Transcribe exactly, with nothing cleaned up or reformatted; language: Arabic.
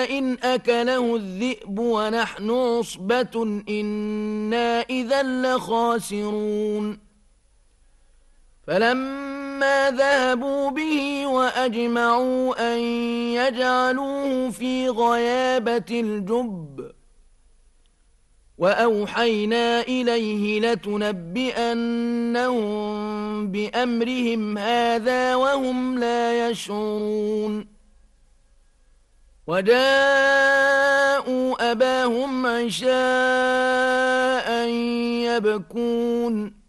إن أكله الذئب ونحن عصبة إنا إذا لخاسرون فلما ذهبوا به وأجمعوا أن يجعلوه في غيابة الجب وأوحينا إليه لتنبئنهم بأمرهم هذا وهم لا يشعرون وجاءوا أباهم عشاء يبكون